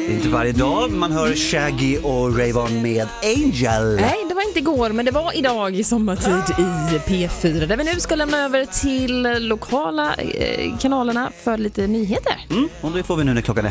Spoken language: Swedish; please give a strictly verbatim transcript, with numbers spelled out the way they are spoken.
Det är inte varje dag man hör Shaggy och Rayvon med Angel. Nej, det var inte igår, men det var idag i sommartid i P fyra, där vi nu ska lämna över till lokala eh, kanalerna för lite nyheter. Mm, och det får vi nu när klockan är